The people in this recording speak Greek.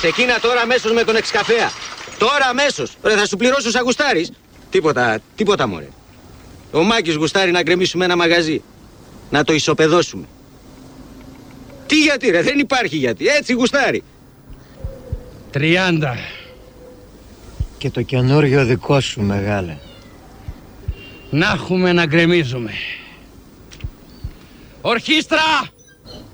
Ξεκίνα τώρα αμέσως με τον εξκαφέα. Τώρα αμέσως. Ρε, θα σου πληρώσω σαν γουστάρεις. Τίποτα μωρέ. Ο Μάκης γουστάρει να γκρεμίσουμε ένα μαγαζί. Να το ισοπεδώσουμε. Τι γιατί ρε, δεν υπάρχει γιατί. Έτσι γουστάρει. 30. Και το καινούριο δικό σου, μεγάλε. Να έχουμε να γκρεμίζουμε. Ορχήστρα!